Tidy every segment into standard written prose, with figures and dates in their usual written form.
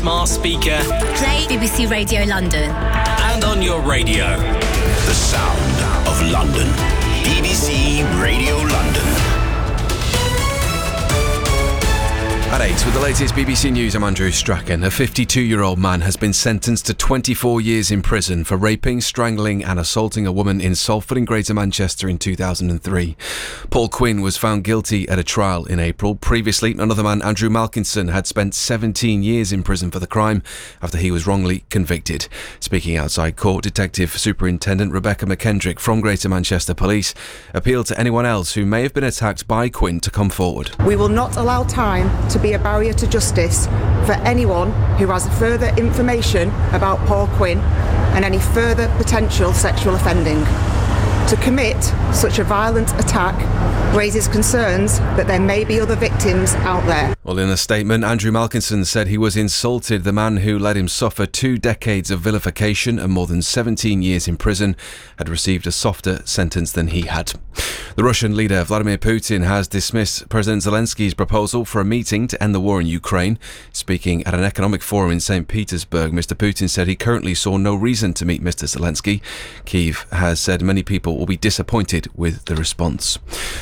Smart speaker. Play BBC Radio London. And on your radio. The sound of London. BBC Radio London. At 8, with the latest BBC News, I'm Andrew Strachan. A 52-year-old man has been sentenced to 24 years in prison for raping, strangling and assaulting a woman in Salford in Greater Manchester in 2003. Paul Quinn was found guilty at a trial in April. Previously, another man, Andrew Malkinson, had spent 17 years in prison for the crime after he was wrongly convicted. Speaking outside court, Detective Superintendent Rebecca McKendrick from Greater Manchester Police appealed to anyone else who may have been attacked by Quinn to come forward. We will not allow time to be a barrier to justice for anyone who has further information about Paul Quinn and any further potential sexual offending. To commit such a violent attack raises concerns that there may be other victims out there. Well, in a statement, Andrew Malkinson said he was insulted. The man who let him suffer 2 decades of vilification and more than 17 years in prison had received a softer sentence than he had. The Russian leader Vladimir Putin has dismissed President Zelensky's proposal for a meeting to end the war in Ukraine. Speaking at an economic forum in St. Petersburg, Mr. Putin said he currently saw no reason to meet Mr. Zelensky. Kyiv has said many people will be disappointed with the response.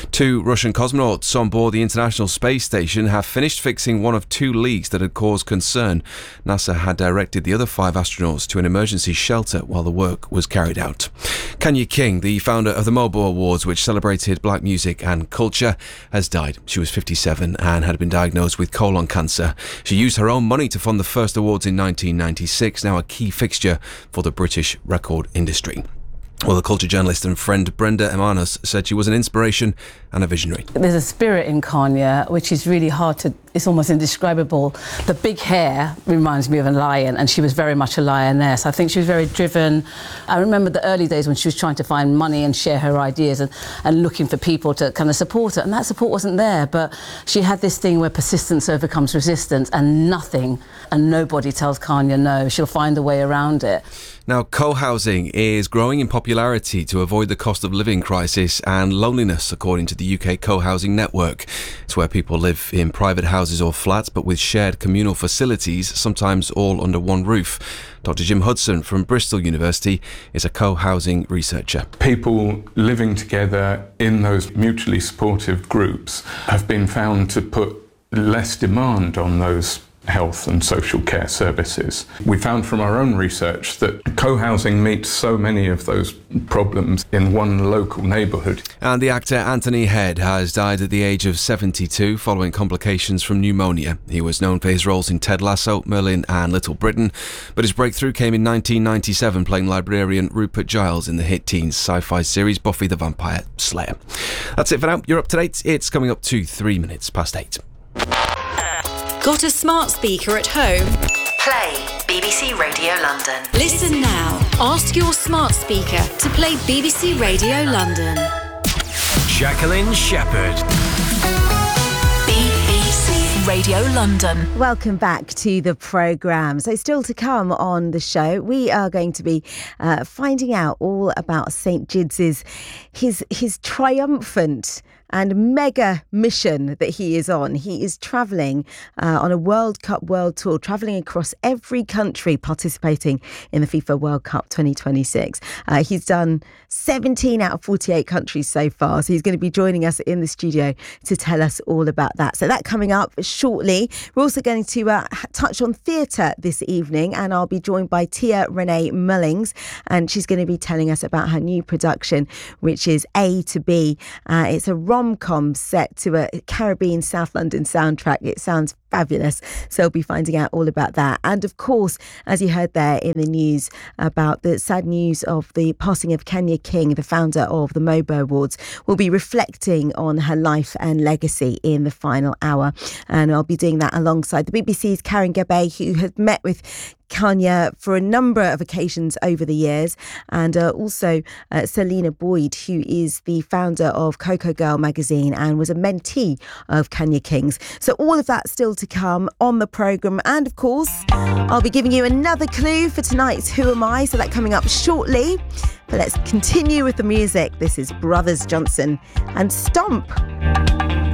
2 Russian cosmonauts on board the International Space Station have finished fixing one of 2 leaks that had caused concern. NASA had directed the other 5 astronauts to an emergency shelter while the work was carried out. Kanye King, the founder of the MOBO Awards, which celebrated black music and culture, has died. She was 57 and had been diagnosed with colon cancer. She used her own money to fund the first awards in 1996, now a key fixture for the British record industry. Well, the culture journalist and friend Brenda Emanos said she was an inspiration and a visionary. There's a spirit in Kanye which is really hard to, it's almost indescribable. The big hair reminds me of a lion, and she was very much a lioness. I think she was very driven. I remember the early days when she was trying to find money and share her ideas and looking for people to kind of support her, and that support wasn't there, but she had this thing where persistence overcomes resistance, and nothing and nobody tells Kanye no. She'll find a way around it. Now, co-housing is growing in popularity to avoid the cost of living crisis and loneliness, according to the UK Co-housing Network. It's where people live in private houses or flats, but with shared communal facilities, sometimes all under one roof. Dr. Jim Hudson from Bristol University is a co-housing researcher. People living together in those mutually supportive groups have been found to put less demand on those health and social care services. We found from our own research that co-housing meets so many of those problems in one local neighbourhood. And the actor Anthony Head has died at the age of 72 following complications from pneumonia. He was known for his roles in Ted Lasso, Merlin and Little Britain, but his breakthrough came in 1997 playing librarian Rupert Giles in the hit teen sci-fi series Buffy the Vampire Slayer. That's it for now. You're up to date. It's coming up to 3 minutes past 8. Got a smart speaker at home? Play BBC Radio London. Listen now. Ask your smart speaker to play BBC Radio London. Jacqueline Shepherd. BBC Radio London. Welcome back to the programme. So still to come on the show, we are going to be finding out all about St Gids's, his triumphant and mega mission that he is on. He is travelling on a World Cup World Tour, travelling across every country participating in the FIFA World Cup 2026. He's done 17 out of 48 countries so far, so he's going to be joining us in the studio to tell us all about that. So that coming up shortly. We're also going to touch on theatre this evening, and I'll be joined by Tia Renee Mullings, and she's going to be telling us about her new production, which is A to B. It's a rom-com set to a Caribbean South London soundtrack. It sounds fabulous. So we'll be finding out all about that. And of course, as you heard there in the news about the sad news of the passing of Kanye King, the founder of the MOBO Awards, we'll be reflecting on her life and legacy in the final hour. And I'll be doing that alongside the BBC's Karen Gabbay, who has met with Kanye for a number of occasions over the years, and also Selena Boyd, who is the founder of Coco Girl magazine and was a mentee of Kanye King's. So all of that still to come on the programme, and of course I'll be giving you another clue for tonight's Who Am I, so that coming up shortly. But let's continue with the music. This is Brothers Johnson and Stomp.